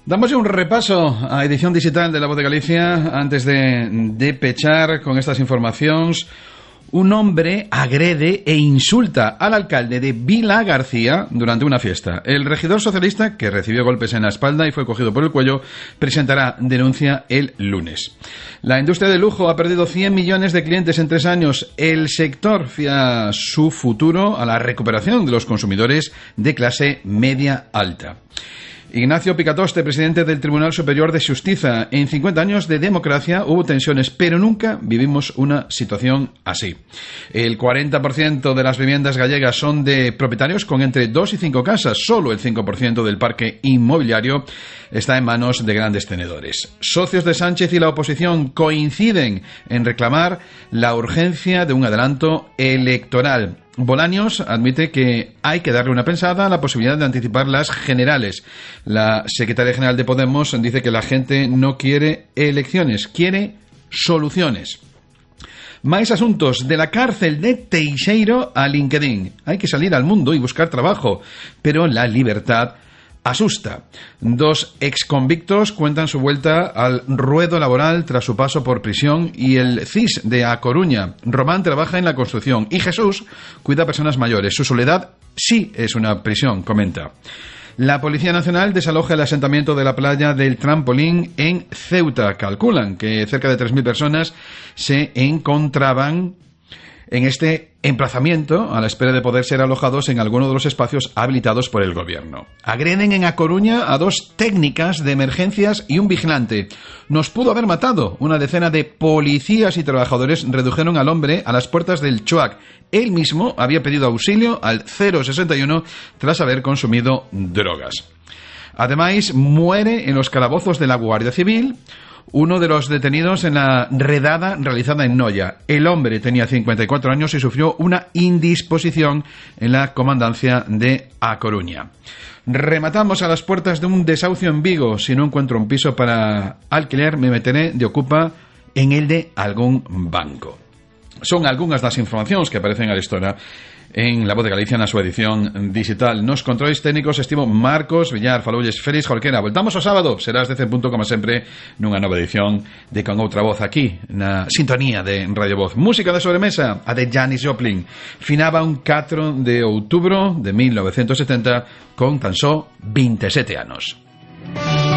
Damos ya un repaso a edición digital de La Voz de Galicia antes de pechar con estas informaciones. Un hombre agrede e insulta al alcalde de Vilagarcía durante una fiesta. El regidor socialista, que recibió golpes en la espalda y fue cogido por el cuello, presentará denuncia el lunes. La industria del lujo ha perdido 100 millones de clientes en 3 años. El sector fía su futuro a la recuperación de los consumidores de clase media-alta. Ignacio Picatoste, presidente del Tribunal Superior de Xustiza. En 50 años de democracia hubo tensiones, pero nunca vivimos una situación así. El 40% de las viviendas gallegas son de propietarios con entre 2 y 5 casas. Solo el 5% del parque inmobiliario está en manos de grandes tenedores. Socios de Sánchez y la oposición coinciden en reclamar la urgencia de un adelanto electoral. Bolaños admite que hay que darle una pensada a la posibilidad de anticipar las generales. La secretaria general de Podemos dice que la gente no quiere elecciones, quiere soluciones. Más asuntos. De la cárcel de Teixeiro a LinkedIn. Hay que salir al mundo y buscar trabajo, pero la libertad asusta. 2 exconvictos cuentan su vuelta al ruedo laboral tras su paso por prisión y el CIS de A Coruña. Román trabaja en la construcción y Jesús cuida a personas mayores. Su soledad sí es una prisión, comenta. La Policía Nacional desaloja el asentamiento de la playa del Trampolín en Ceuta. Calculan que cerca de 3.000 personas se encontraban en este emplazamiento a la espera de poder ser alojados en alguno de los espacios habilitados por el gobierno. Agreden en A Coruña a 2 técnicas de emergencias y un vigilante. Nos pudo haber matado. Una decena de policías y trabajadores redujeron al hombre a las puertas del Choac. Él mismo había pedido auxilio al 061 tras haber consumido drogas. Además, muere en los calabozos de la Guardia Civil uno de los detenidos en la redada realizada en Noia. El hombre tenía 54 años y sufrió una indisposición en la comandancia de A Coruña. Rematamos a las puertas de un desahucio en Vigo. Si no encuentro un piso para alquiler, me meteré de ocupa en el de algún banco. Son algunas das informacións que aparecen a la historia en La Voz de Galicia na súa edición digital. Nos controles técnicos estivo Marcos Villar, faloulles Félix Jorquera. Voltamos o sábado, serás de punto como sempre nunha nova edición de Con Outra Voz aquí na sintonía de Radio Voz. Música de sobremesa, a de Janis Joplin. Finaba un 4 de outubro de 1970 con tan só 27 anos.